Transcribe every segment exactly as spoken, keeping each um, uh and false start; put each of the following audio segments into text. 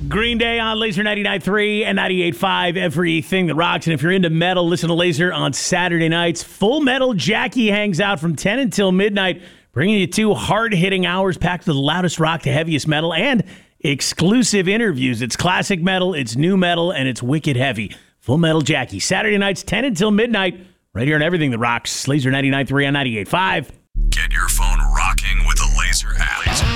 Green Day on Laser ninety-nine point three and ninety-eight point five, everything that rocks. And if you're into metal, listen to Laser on Saturday nights. Full Metal Jackie hangs out from ten until midnight, bringing you two hard-hitting hours packed with the loudest rock to heaviest metal and exclusive interviews. It's classic metal, it's new metal, and it's wicked heavy. Full Metal Jackie, Saturday nights, ten until midnight, right here on Everything That Rocks. Laser ninety-nine point three and ninety-eight point five. Get your phone rocking with the Laser app.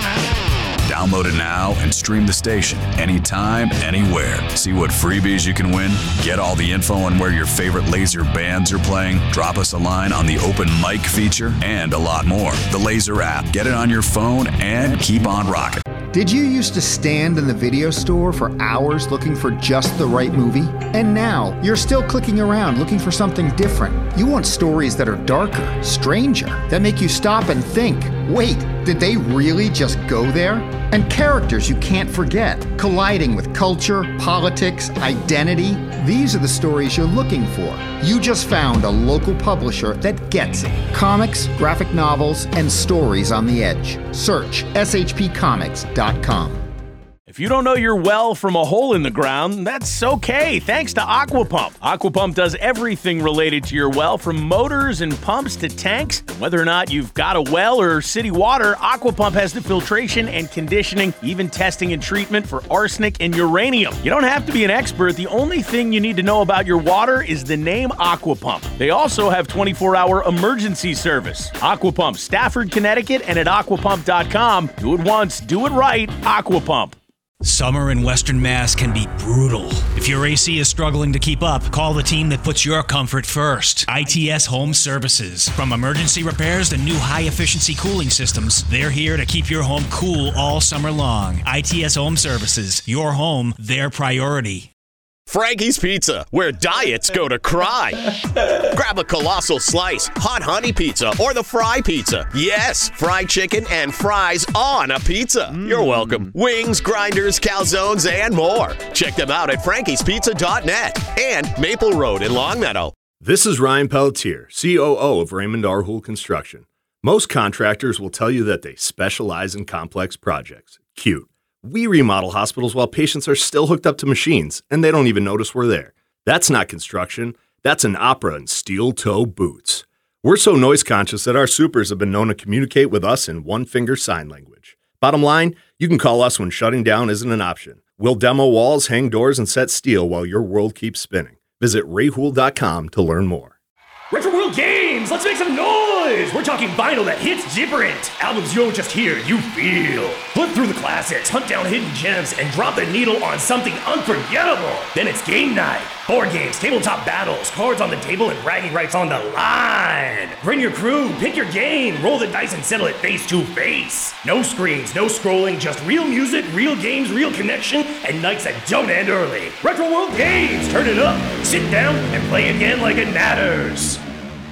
Download it now and stream the station anytime, anywhere. See what freebies you can win, get all the info on where your favorite Laser bands are playing, drop us a line on the open mic feature, and a lot more. The Laser app. Get it on your phone and keep on rocking. Did you used to stand in the video store for hours looking for just the right movie? And now, you're still clicking around looking for something different. You want stories that are darker, stranger, that make you stop and think, wait, did they really just go there? And characters you can't forget, colliding with culture, politics, identity. These are the stories you're looking for. You just found a local publisher that gets it. Comics, graphic novels, and stories on the edge. Search S H P comics dot com. If you don't know your well from a hole in the ground, that's okay. Thanks to Aquapump. Aquapump does everything related to your well, from motors and pumps to tanks. Whether or not you've got a well or city water, Aquapump has the filtration and conditioning, even testing and treatment for arsenic and uranium. You don't have to be an expert. The only thing you need to know about your water is the name Aquapump. They also have twenty-four hour emergency service. Aquapump, Stafford, Connecticut, and at aquapump dot com. Do it once, do it right. Aquapump. Summer in Western Mass can be brutal. If your A C is struggling to keep up, call the team that puts your comfort first. I T S Home Services. From emergency repairs to new high-efficiency cooling systems, they're here to keep your home cool all summer long. I T S Home Services. Your home, their priority. Frankie's Pizza, where diets go to cry. Grab a colossal slice, hot honey pizza, or the fry pizza. Yes, fried chicken and fries on a pizza. Mm. You're welcome. Wings, grinders, calzones, and more. Check them out at frankies pizza dot net and Maple Road in Longmeadow. This is Ryan Pelletier, C O O of Raymond Arhul Construction. Most contractors will tell you that they specialize in complex projects. Cute. We remodel hospitals while patients are still hooked up to machines, and they don't even notice we're there. That's not construction. That's an opera in steel-toe boots. We're so noise-conscious that our supers have been known to communicate with us in one-finger sign language. Bottom line, you can call us when shutting down isn't an option. We'll demo walls, hang doors, and set steel while your world keeps spinning. Visit rayhul dot com to learn more. Retro World Games! Let's make some noise! We're talking vinyl that hits different. Albums you don't just hear, you feel. Flip through the classics, hunt down hidden gems, and drop the needle on something unforgettable. Then it's game night. Board games, tabletop battles, cards on the table, and bragging rights on the line. Bring your crew, pick your game, roll the dice, and settle it face to face. No screens, no scrolling, just real music, real games, real connection, and nights that don't end early. Retro World Games! Turn it up, sit down, and play again like it matters.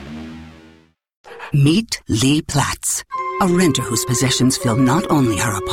Meet Lee Platz, a renter whose possessions fill not only her apartment,